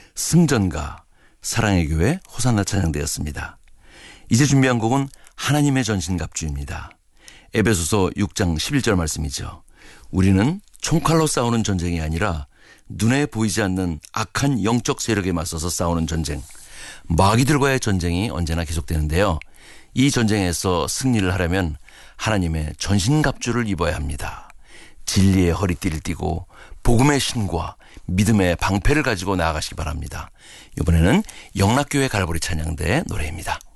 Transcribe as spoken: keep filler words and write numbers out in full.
승전가, 사랑의 교회, 호산나 찬양되었습니다. 이제 준비한 곡은 하나님의 전신갑주입니다. 에베소서 육 장 십일 절 말씀이죠. 우리는 총칼로 싸우는 전쟁이 아니라 눈에 보이지 않는 악한 영적 세력에 맞서서 싸우는 전쟁, 마귀들과의 전쟁이 언제나 계속되는데요. 이 전쟁에서 승리를 하려면 하나님의 전신갑주를 입어야 합니다. 진리의 허리띠를 띠고 복음의 신과 믿음의 방패를 가지고 나아가시기 바랍니다. 이번에는 영락교회 갈보리 찬양대의 노래입니다.